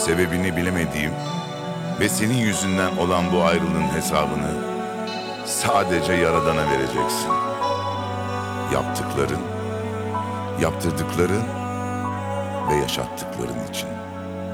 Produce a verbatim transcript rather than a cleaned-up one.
sebebini bilemediğim ve senin yüzünden olan bu ayrılığın hesabını sadece Yaradan'a vereceksin. Yaptıkların, yaptırdıkların ve yaşattıkların için.